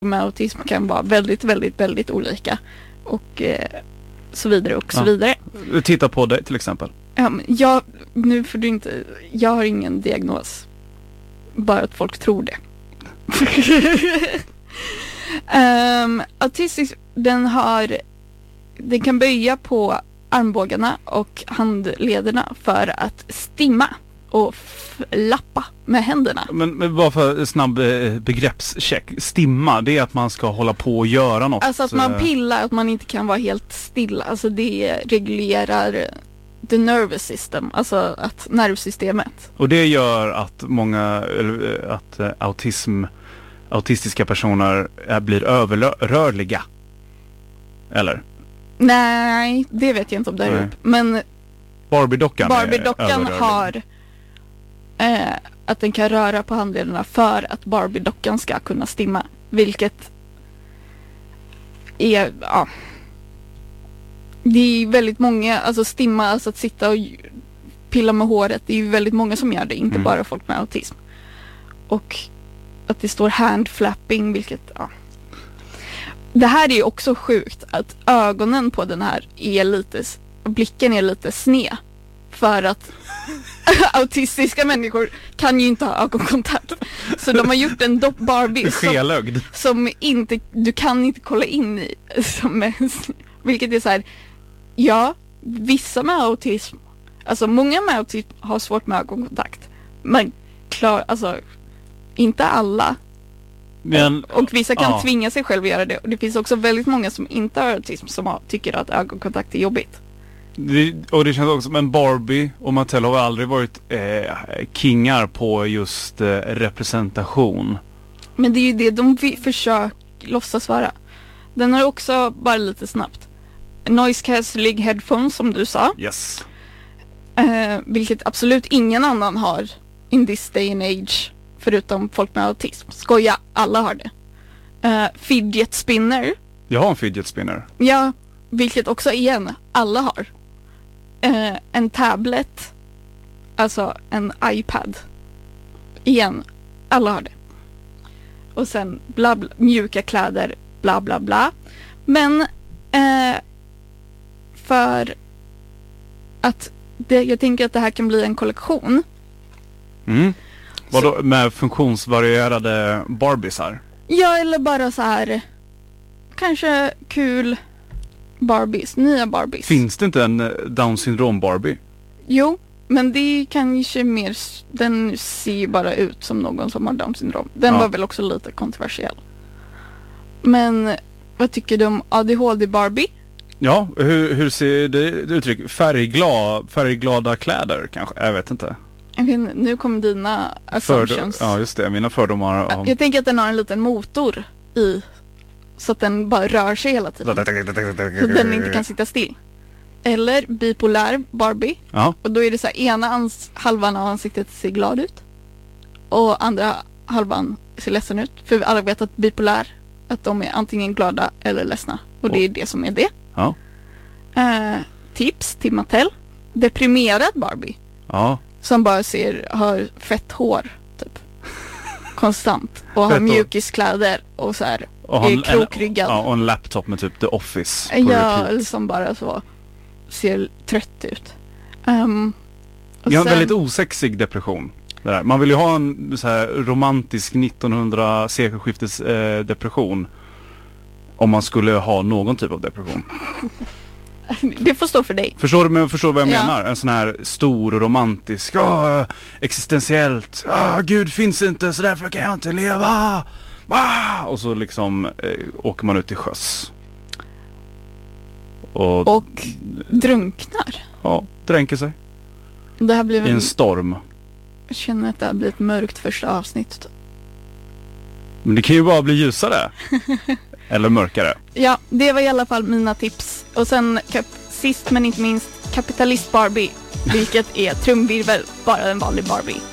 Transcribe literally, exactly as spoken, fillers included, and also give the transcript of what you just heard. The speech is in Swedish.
med autism kan vara väldigt, väldigt, väldigt olika. Och eh, så vidare och så ja. vidare. Titta på dig till exempel. Ja, men jag, nu får du inte, jag har ingen diagnos. Bara att folk tror det. um, autistisk, den har, den kan böja på armbågarna och handlederna för att stimma och flappa med händerna. Men, men bara för snabb eh, begreppscheck. Stimma, det är att man ska hålla på och göra något. Alltså att man pillar, att man inte kan vara helt stilla. Alltså det reglerar the nervous system, alltså att nervsystemet. Och det gör att många, eller, att eh, autism, autistiska personer är, blir överrörliga. Eller? Nej, det vet jag inte om det är upp. Men Barbie-dockan, Barbie-dockan har eh, att den kan röra på handlederna för att Barbie-dockan ska kunna stimma. Vilket är, ja, det är väldigt många, alltså stimma, alltså att sitta och pilla med håret, det är ju väldigt många som gör det, inte mm. bara folk med autism. Och att det står hand flapping, vilket, ja. Det här är ju också sjukt att ögonen på den här är lite, blicken är lite sned. För att autistiska människor kan ju inte ha ögonkontakt. Så de har gjort en dopp Barbie som, som inte, du kan inte kolla in i. Som, vilket är så här, ja, vissa med autism, alltså många med autism har svårt med ögonkontakt. Men klar, alltså inte alla. Men, och vissa kan ja. tvinga sig själv att göra det. Och det finns också väldigt många som inte har autism som har, tycker att ögonkontakt är jobbigt. Det, och det känns också som en Barbie och Mattel har aldrig varit eh, kingar på just eh, representation. Men det är ju det de försöker låtsas vara. Den har också, bara lite snabbt, noise cancelling headphones som du sa. Yes. Eh, vilket absolut ingen annan har in this day and age. Förutom folk med autism. Skoja, alla har det. Uh, fidget spinner. Jag har en fidget spinner. Ja, vilket också igen, alla har. Uh, en tablet. Alltså en iPad. Igen, alla har det. Och sen bla bla, mjuka kläder, bla bla bla. Men uh, för att det, jag tänker att det här kan bli en kollektion. Mm. Vadå, med funktionsvarierade Barbiesar? Ja, eller bara så här, kanske kul Barbies, nya Barbies. Finns det inte en Down syndrom Barbie? Jo, men det är kanske mer, den ser bara ut som någon som har Down syndrom. Den ja. var väl också lite kontroversiell. Men vad tycker du om A D H D Barbie? Ja, hur, hur ser det uttryck? Färgglad, färgglada kläder kanske, jag vet inte. Nu kommer dina assumptions. Fördom, ja, just det. Mina fördomar. Om... Jag tänker att den har en liten motor i. Så att den bara rör sig hela tiden. Så den inte kan sitta still. Eller bipolär Barbie. Ja. Och då är det så här, ena ans- halvan av ansiktet ser glad ut. Och andra halvan ser ledsen ut. För vi alla vet att bipolär, att de är antingen glada eller ledsna. Och det är det som är det. Ja. Uh, tips till Mattel. Deprimerad Barbie. Ja. Som bara ser, har fett hår typ. Konstant. Och har mjukiskläder och så här. Och är krokryggad. En, ja, och en laptop med typ The Office. Ja, repeat. Som bara så ser trött ut. Um, Jag har en väldigt osexig depression. Det där. Man vill ju ha en så här romantisk nittonhundra sekelskiftes eh, depression. Om man skulle ha någon typ av depression. Det får stå för dig. Förstår du, men förstår vad jag ja. menar? En sån här stor och romantisk, åh, existentiellt. Åh, Gud finns inte, så därför kan jag inte leva. Ah! Och så liksom eh, åker man ut till sjöss. Och, och drunknar. Ja, dränker sig. Det här blir I en storm. Jag känner att det här blir ett mörkt första avsnitt. Men det kan ju bara bli ljusare. Eller mörkare. Ja, det var i alla fall mina tips. Och sen kap- sist men inte minst kapitalist Barbie. Vilket är trumvirvel, bara en vanlig Barbie.